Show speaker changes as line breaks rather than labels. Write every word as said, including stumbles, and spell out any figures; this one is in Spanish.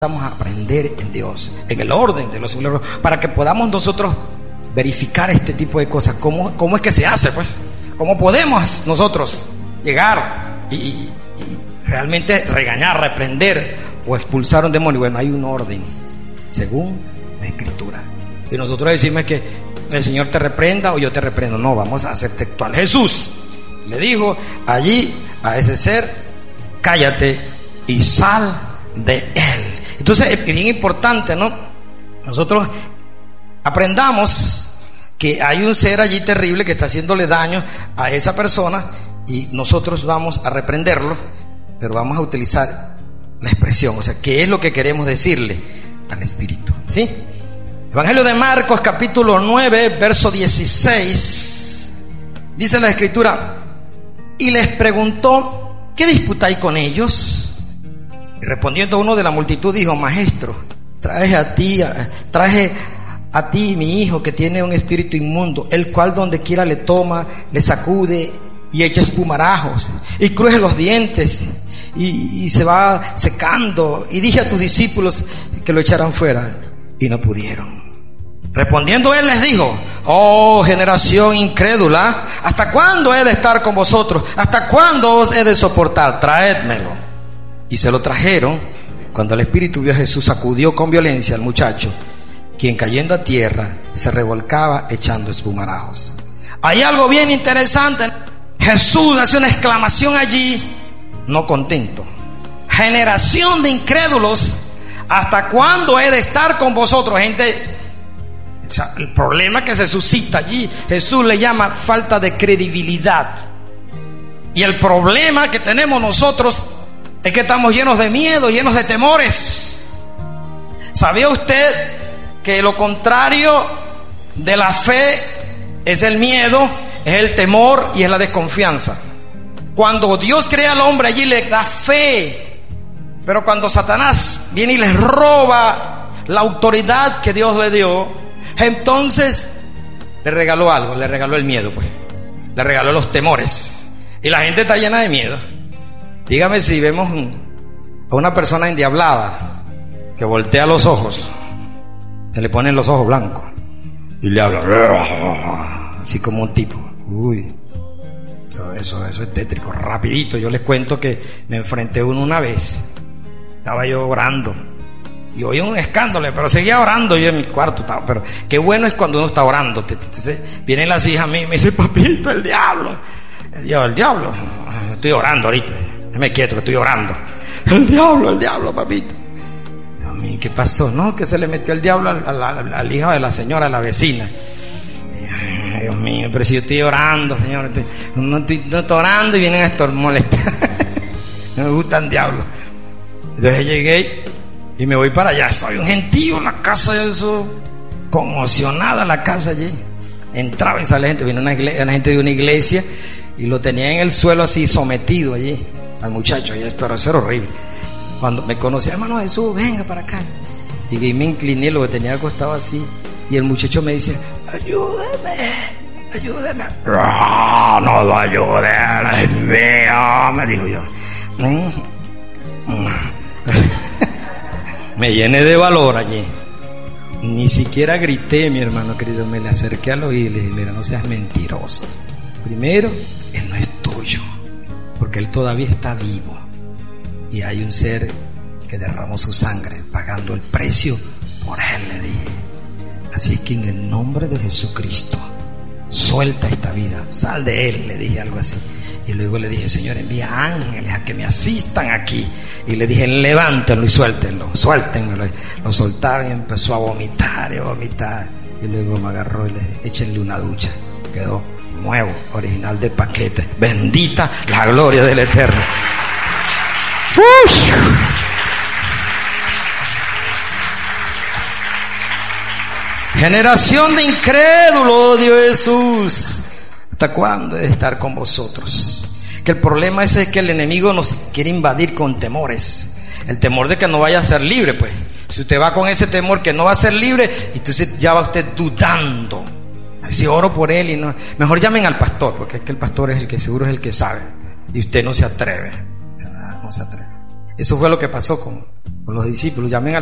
Vamos a aprender en Dios, en el orden de los milagros, para que podamos nosotros verificar este tipo de cosas. ¿Cómo, cómo es que se hace, pues? ¿Cómo podemos nosotros llegar y, y realmente regañar, reprender o expulsar a un demonio? Bueno, hay un orden según la Escritura. Y nosotros decimos que el Señor te reprenda o yo te reprendo. No, vamos a ser textual. Jesús le dijo allí a ese ser: cállate y sal de él. Entonces es bien importante, ¿no? Nosotros aprendamos que hay un ser allí terrible que está haciéndole daño a esa persona y nosotros vamos a reprenderlo, pero vamos a utilizar la expresión, o sea, ¿qué es lo que queremos decirle al espíritu? ¿Sí? Evangelio de Marcos, capítulo nueve, verso dieciséis, dice la Escritura: y les preguntó, ¿qué disputáis con ellos? Y respondiendo uno de la multitud dijo: maestro, traje a ti, traje a ti mi hijo que tiene un espíritu inmundo, el cual donde quiera le toma, le sacude y echa espumarajos y cruje los dientes y, y se va secando. Y dije a tus discípulos que lo echaran fuera y no pudieron. Respondiendo él les dijo: oh generación incrédula, ¿hasta cuándo he de estar con vosotros? ¿Hasta cuándo os he de soportar? Traédmelo. Y se lo trajeron. Cuando el espíritu vio a Jesús, sacudió con violencia al muchacho, quien cayendo a tierra se revolcaba echando espumarajos. Hay algo bien interesante. Jesús hace una exclamación allí, no contento: generación de incrédulos, ¿hasta cuándo he de estar con vosotros? Gente, o sea, el problema que se suscita allí, Jesús le llama falta de credibilidad. Y el problema que tenemos nosotros es que estamos llenos de miedo, llenos de temores. ¿Sabía usted que lo contrario de la fe es el miedo, es el temor y es la desconfianza? Cuando Dios crea al hombre, allí le da fe, pero cuando Satanás viene y le roba la autoridad que Dios le dio, entonces le regaló algo, le regaló el miedo, pues, le regaló los temores. Y la gente está llena de miedo. Dígame si vemos a una persona endiablada que voltea los ojos, se le ponen los ojos blancos y le habla así como un tipo. Uy, eso, eso, eso es tétrico. Rapidito, yo les cuento que me enfrenté a uno una vez. Estaba yo orando y oí un escándalo, pero seguía orando yo en mi cuarto. Estaba, pero qué bueno es cuando uno está orando. Entonces, vienen las hijas a mí y me dicen: papito, el diablo. El diablo, el diablo. Estoy orando ahorita. Déjame quieto que estoy orando. El diablo, el diablo, papito. Dios mío, ¿qué pasó? No, que se le metió el diablo al, al, al, al hijo de la señora, a la vecina. Dios mío, pero si yo estoy orando, señor, estoy, no, estoy, no estoy orando y vienen a estos molestar. No me gustan diablos. Entonces llegué y me voy para allá. Soy un gentío en la casa, eso, conmocionada la casa allí. Entraba y sale gente, vino una, iglesia, una gente de una iglesia y lo tenía en el suelo así, sometido allí, al muchacho. Y esto era ser horrible. Cuando me conocí: hermano Jesús, venga para acá. Y me incliné, lo que tenía acostado así. Y el muchacho me dice: ayúdeme, ayúdeme. No, no lo ayude, es mío, me dijo yo. Me llené de valor allí. Ni siquiera grité, mi hermano querido. Me le acerqué al oído y le dije: no seas mentiroso. Primero, él no es tuyo, porque él todavía está vivo. Y hay un ser que derramó su sangre pagando el precio por él, le dije. Así que en el nombre de Jesucristo, suelta esta vida, sal de él, le dije algo así. Y luego le dije: Señor, envía ángeles a que me asistan aquí. Y le dije: levántenlo y suéltenlo, suéltenlo. Lo soltaron y empezó a vomitar y a vomitar. Y luego me agarró y le dije: échenle una ducha. Quedó nuevo, original del paquete. Bendita la gloria del Eterno. ¡Uy! Generación de incrédulos, Dios Jesús, ¿hasta cuándo he de estar con vosotros? Que el problema ese es que el enemigo nos quiere invadir con temores. El temor de que no vaya a ser libre, pues. Si usted va con ese temor que no va a ser libre, entonces ya va usted dudando. Si oro por él y no, mejor llamen al pastor, porque es que el pastor es el que seguro es el que sabe. Y usted no se atreve. No se atreve. Eso fue lo que pasó con con los discípulos, llamen al